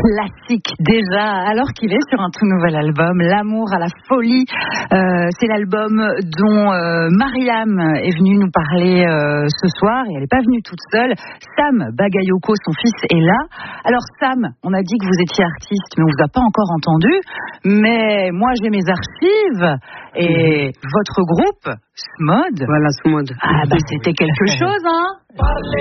classique déjà, alors qu'il est sur un tout nouvel album, L'amour à la folie. C'est l'album dont Mariam est venue nous parler ce soir, et elle n'est pas venue toute seule. Sam Bagayoko, son fils, est là. Alors Sam, on a dit que vous étiez artiste, mais on vous a pas encore entendu. Mais moi j'ai mes archives, et votre groupe, Smod. Voilà, Smod. Ah bah c'était quelque chose, hein.